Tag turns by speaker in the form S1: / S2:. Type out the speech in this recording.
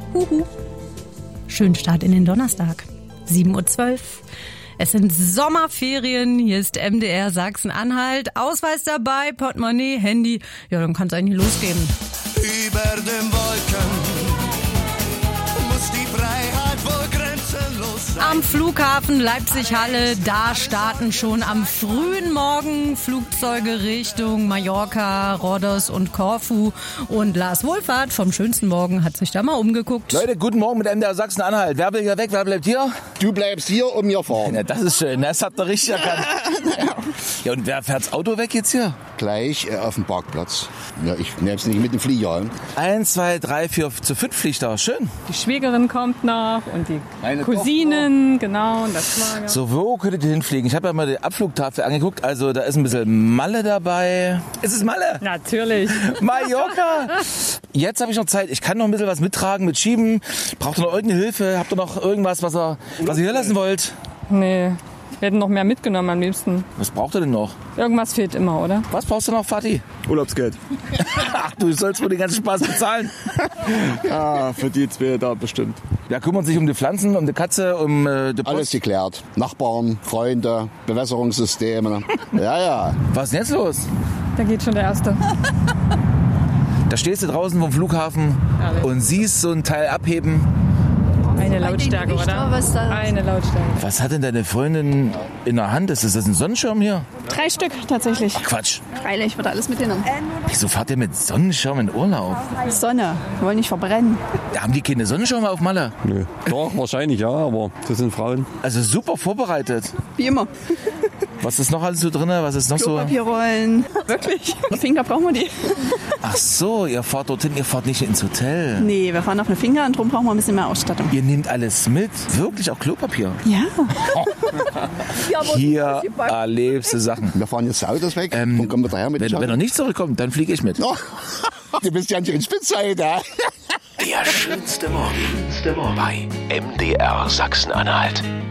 S1: Huhu. Schönen Start in den Donnerstag. 7:12 Uhr. Es sind Sommerferien. Hier ist MDR Sachsen-Anhalt. Ausweis dabei, Portemonnaie, Handy. Ja, dann kann es eigentlich losgehen.
S2: Über den Wolken muss die Freiheit wohl grenzenlos sein.
S1: Am Flughafen Leipzig-Halle, da starten schon am frühen Morgen Flugzeuge Richtung Mallorca, Rhodos und Korfu. Und Lars Wohlfahrt vom Schönsten Morgen hat sich da mal umgeguckt.
S3: Leute, guten Morgen mit MDR Sachsen-Anhalt. Wer will hier weg, wer bleibt hier?
S4: Du bleibst hier und wir fahren.
S3: Ja, das ist schön, das habt ihr richtig erkannt. Ja, und wer fährt's Auto weg jetzt hier?
S4: Gleich auf dem Parkplatz. Ja, ich nehme es nicht mit dem Flieger.
S3: 1, 2, 3, 4, zu 5 fliegt da. Schön.
S5: Die Schwägerin kommt noch und die
S4: Meine
S5: Cousinen, genau, und das Schwager.
S3: So, wo könntet ihr hinfliegen? Ich habe ja mal die Abflugtafel angeguckt. Also da ist ein bisschen Malle dabei. Ist es Malle?
S5: Natürlich.
S3: Mallorca. Jetzt habe ich noch Zeit. Ich kann noch ein bisschen was mittragen, mit schieben. Braucht ihr noch irgendeine Hilfe? Habt ihr noch irgendwas, was ihr hier lassen wollt?
S5: Nee, wir hätten noch mehr mitgenommen am liebsten.
S3: Was braucht ihr denn noch?
S5: Irgendwas fehlt immer, oder?
S3: Was brauchst du noch, Fatih?
S6: Urlaubsgeld.
S3: Ach, du sollst wohl den ganzen Spaß bezahlen.
S6: Ja, für die zwei da bestimmt.
S3: Wer kümmert sich um die Pflanzen, um die Katze, um die Post?
S4: Alles geklärt. Nachbarn, Freunde, Bewässerungssysteme. Ja.
S3: Was ist denn jetzt los?
S5: Da geht schon der Erste.
S3: Da stehst du draußen vom Flughafen und siehst so ein Teil abheben.
S5: Eine Lautstärke, oder? Eine Lautstärke.
S3: Was hat denn deine Freundin in der Hand? Ist das ein Sonnenschirm hier?
S7: 3 Stück tatsächlich.
S3: Ach, Quatsch.
S7: Freilich, wird alles mitgenommen.
S3: Wieso fahrt ihr mit Sonnenschirm in Urlaub?
S7: Sonne, wir wollen nicht verbrennen.
S3: Da haben die keine Sonnenschirme auf Malle.
S6: Nö. Doch, wahrscheinlich ja, aber das sind Frauen.
S3: Also super vorbereitet.
S7: Wie immer.
S3: Was ist noch alles so drin? Was ist noch so?
S7: Klopapierrollen. Wirklich? Finger brauchen wir die.
S3: Ach so, ihr fahrt dorthin, ihr fahrt nicht ins Hotel.
S7: Nee, wir fahren auf eine Finger und drum brauchen wir ein bisschen mehr Ausstattung.
S3: Ihr nehmt alles mit? Wirklich auch Klopapier?
S7: Ja.
S3: Hier erlebst du Sachen.
S4: Wir fahren jetzt die Autos weg und kommen wieder her mit
S3: Wenn er nicht zurückkommt, dann fliege ich mit.
S4: Oh, du bist ja an der Spitze, da.
S2: Der schönste Morgen bei MDR Sachsen-Anhalt.